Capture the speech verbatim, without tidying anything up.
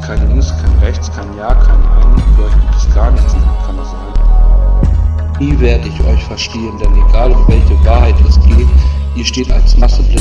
kein Links, kein Rechts, kein Ja, kein Nein. Für euch gibt es gar nichts, kann das sein? Nie werde ich euch verstehen, denn egal um welche Wahrheit es geht, ihr steht als Masse blind